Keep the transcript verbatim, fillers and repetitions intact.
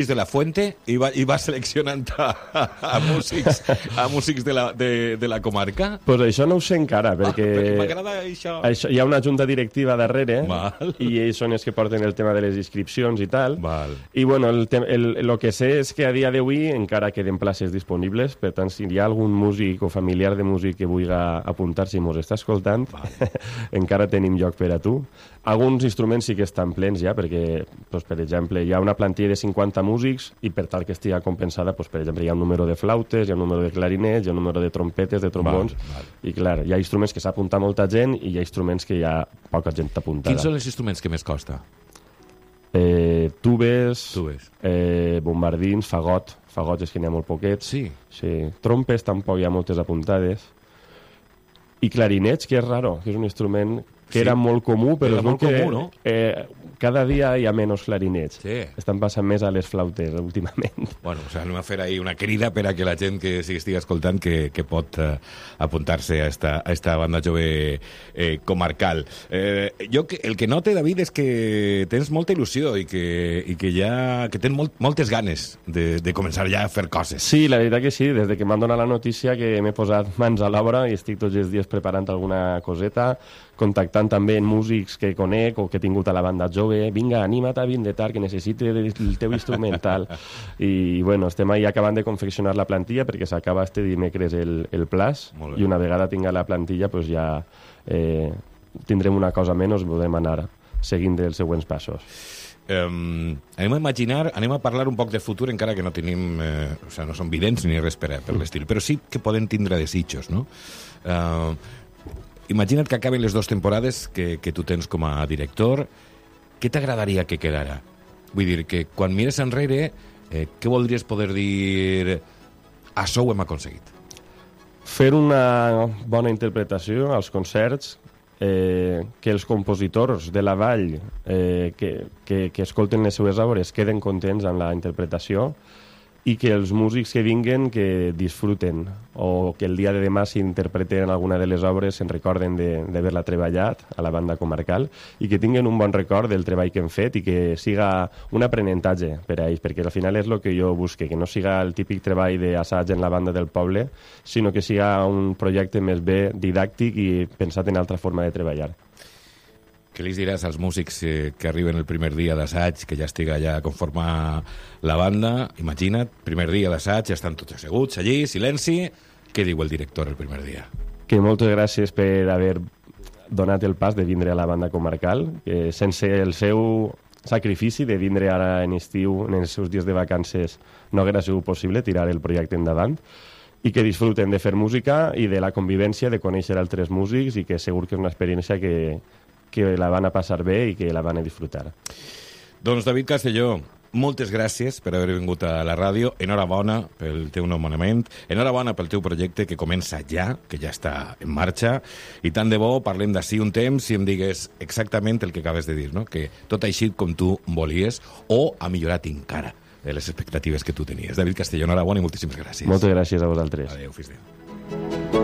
de la Fuente i va, i va seleccionant a, a, músics, a músics de la, de, de la comarca? Pues això no ho sé encara, perquè... Ah, m'agrada això. això. Hi ha una junta directiva darrere, Val. i ells són els que porten el tema de les inscripcions i tal. Val. I, bueno, el, el, el que sé és que a dia d'avui encara queden places disponibles, per tant, si hi ha algun músic o familiar de músic que vulgui apuntar-se i mos està escoltant, encara tenim lloc per a tu. Alguns instruments sí que estan plens ja, perquè, doncs, per exemple, hi ha una plantilla de cinquanta músics i per tal que estigui compensada, doncs, per exemple, hi ha un número de flautes, hi ha un número de clarinets, hi ha un número de trompetes, de trombons, val, val. i clar, hi ha instruments que s'apunta molta gent i hi ha instruments que hi ha poca gent apuntada. Quins són els instruments que més costa? Eh, tubes, Tubes. Eh, bombardins, fagot, fagots és que n'hi ha molt poquets. Sí. Sí. Trompes tampoc hi ha moltes apuntades. I clarinets, que és raro, que és un instrument que Sí. era molt comú, però Era es veu molt que comú, no? eh, cada dia hi ha menys clarinets. Sí. Estan passant més a les flautes, últimament. Bueno, o sea, anem a fer ahí una crida per a que la gent que s'hi estigui escoltant que, que pot eh, apuntar-se a esta, a esta banda jove eh, comarcal. Eh, jo que, el que note, David, és que tens molta il·lusió i que, i que ja que tens molt, moltes ganes de, de començar ja a fer coses. Sí, la veritat que sí, des de que m'han donat la notícia que m'he posat mans a l'obra i estic tots els dies preparant alguna coseta, contactant també en músics que conec o que he tingut a la banda jove. Vinga, anima't a vindre tard, que necessite el teu instrumental. I, bueno, estem ahí acabant de confeccionar la plantilla perquè s'acaba este dimecres el, el plaç i una vegada tinga la plantilla pues ja eh, tindrem una cosa menys i podem anar seguint els següents passos. Um, anem a imaginar, anem a parlar un poc de futur, encara que no tenim, eh, o sea, no són vidents ni res per, per l'estil, però sí que poden tindre desitjos, no? Uh, imagina't que acaben les dues temporades que, que tu tens com a director. Què t'agradaria que quedara? Vull dir, que quan mires enrere, eh, què voldries poder dir això ho hem aconseguit? Fer una bona interpretació als concerts, eh, que els compositors de la vall eh, que, que, que escolten les seues obres queden contents amb la interpretació i que els músics que vinguen que disfruten o que el dia de demà s'interpreten alguna de les obres se'n recorden d'haver-la treballat a la banda comarcal i que tinguin un bon record del treball que hem fet i que siga un aprenentatge per a ells, perquè al final és el que jo busque, que no siga el típic treball d'assaig en la banda del poble, sinó que siga un projecte més bé didàctic i pensat en altra forma de treballar. Què li diràs als músics eh, que arriben el primer dia d'assaig, que ja estiga ja a conformar la banda? Imagina't, primer dia d'assaig, ja estan tots asseguts allí, silenci. Què diu el director el primer dia? Que moltes gràcies per haver donat el pas de vindre a la banda comarcal, que sense el seu sacrifici de vindre ara en estiu, en els seus dies de vacances, no haguera sigut possible tirar el projecte endavant, i que disfruten de fer música i de la convivència, de conèixer altres músics, i que segur que és una experiència que que la van a passar bé i que la van a disfrutar. Doncs David Castelló, moltes gràcies per haver vingut a la ràdio. Enhorabona pel teu nomenament, enhorabona pel teu projecte que comença ja, que ja està en marxa, i tant de bo parlem d'ací un temps i em digues exactament el que acabes de dir, no? Que tot així com tu volies o ha millorat encara les expectatives que tu tenies. David Castelló, enhorabona i moltíssimes gràcies. Moltes gràcies a vosaltres. Adéu, fins demà.